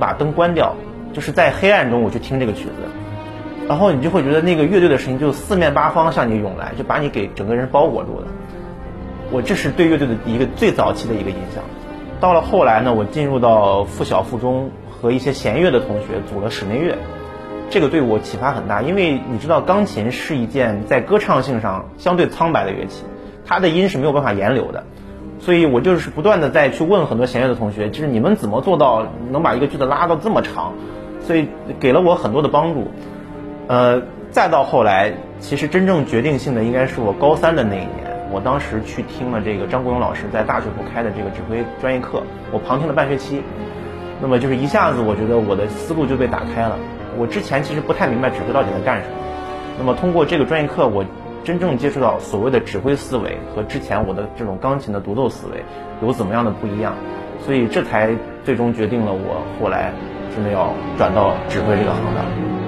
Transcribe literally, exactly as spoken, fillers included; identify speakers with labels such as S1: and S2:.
S1: 把灯关掉，就是在黑暗中我去听这个曲子，然后你就会觉得那个乐队的声音就四面八方向你涌来，就把你给整个人包裹住了。我这是对乐队的一个最早期的一个印象。到了后来呢，我进入到附小附中，和一些弦乐的同学组了室内乐，这个对我启发很大，因为你知道钢琴是一件在歌唱性上相对苍白的乐器，它的音是没有办法延留的，所以我就是不断的在去问很多弦乐的同学，就是你们怎么做到能把一个句子拉到这么长，所以给了我很多的帮助。呃，再到后来，其实真正决定性的应该是我高三的那一年，我当时去听了这个张国荣老师在大学部开的这个指挥专业课，我旁听了半学期，那么就是一下子我觉得我的思路就被打开了。我之前其实不太明白指挥到底在干什么，那么通过这个专业课，我真正接触到所谓的指挥思维和之前我的这种钢琴的独奏思维有怎么样的不一样，所以这才最终决定了我后来真的要转到指挥这个行当。